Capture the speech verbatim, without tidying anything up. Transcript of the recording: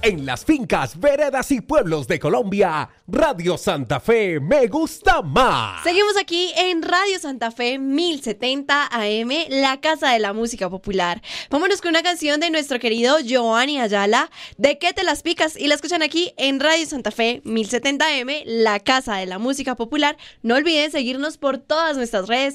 en las fincas, veredas y pueblos de Colombia. Radio Santa Fe me gusta más. Seguimos aquí en Radio Santa Fe mil setenta A M, la casa de la música popular. Vámonos con una canción de nuestro querido Giovanni Ayala, ¿De qué te las picas? Y la escuchan aquí en Radio Santa Fe mil setenta A M, la casa de la música popular. No olviden seguirnos por todas nuestras redes